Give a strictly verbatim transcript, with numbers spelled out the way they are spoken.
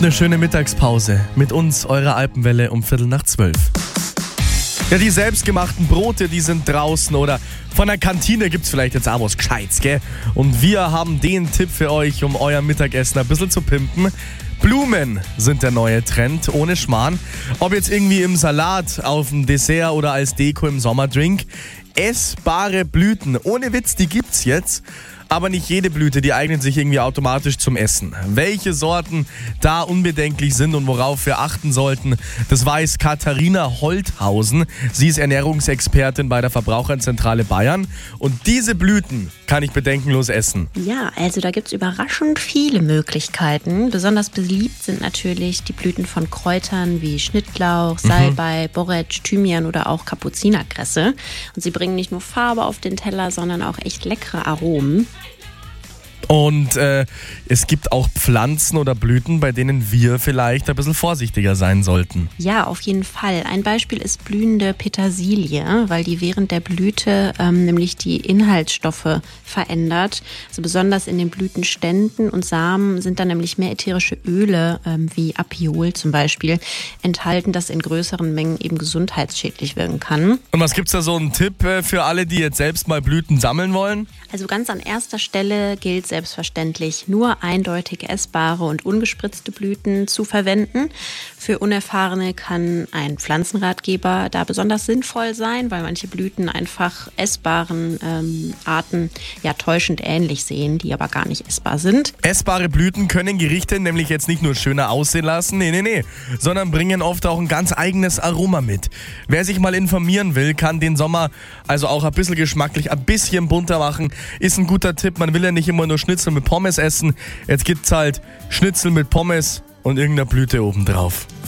eine schöne Mittagspause mit uns, eurer Alpenwelle um Viertel nach zwölf. Ja, die selbstgemachten Brote, die sind draußen oder von der Kantine gibt's vielleicht jetzt auch was Gescheites, gell? Und wir haben den Tipp für euch, um euer Mittagessen ein bisschen zu pimpen. Blumen sind der neue Trend, ohne Schmarrn. Ob jetzt irgendwie im Salat, auf dem Dessert oder als Deko im Sommerdrink. Essbare Blüten, ohne Witz, die gibt's jetzt. Aber nicht jede Blüte, die eignet sich irgendwie automatisch zum Essen. Welche Sorten da unbedenklich sind und worauf wir achten sollten, das weiß Katharina Holthausen. Sie ist Ernährungsexpertin bei der Verbraucherzentrale Bayern. Und diese Blüten kann ich bedenkenlos essen. Ja, also da gibt es überraschend viele Möglichkeiten. Besonders beliebt sind natürlich die Blüten von Kräutern wie Schnittlauch, Salbei, mhm. Borretsch, Thymian oder auch Kapuzinerkresse. Und sie bringen nicht nur Farbe auf den Teller, sondern auch echt leckere Aromen. Und äh, es gibt auch Pflanzen oder Blüten, bei denen wir vielleicht ein bisschen vorsichtiger sein sollten. Ja, auf jeden Fall. Ein Beispiel ist blühende Petersilie, weil die während der Blüte ähm, nämlich die Inhaltsstoffe verändert. Also besonders in den Blütenständen und Samen sind da nämlich mehr ätherische Öle, ähm, wie Apiol zum Beispiel, enthalten, das in größeren Mengen eben gesundheitsschädlich wirken kann. Und was gibt's da so einen Tipp äh, für alle, die jetzt selbst mal Blüten sammeln wollen? Also ganz an erster Stelle gilt selbstverständlich nur eindeutig essbare und ungespritzte Blüten zu verwenden. Für Unerfahrene kann ein Pflanzenratgeber da besonders sinnvoll sein, weil manche Blüten einfach essbaren ähm, Arten ja täuschend ähnlich sehen, die aber gar nicht essbar sind. Essbare Blüten können Gerichte nämlich jetzt nicht nur schöner aussehen lassen, nee, nee, nee, sondern bringen oft auch ein ganz eigenes Aroma mit. Wer sich mal informieren will, kann den Sommer also auch ein bisschen geschmacklich, ein bisschen bunter machen. Ist ein guter Tipp, man will ja nicht immer nur Schnitzel mit Pommes essen. Jetzt gibt's halt Schnitzel mit Pommes und irgendeiner Blüte obendrauf.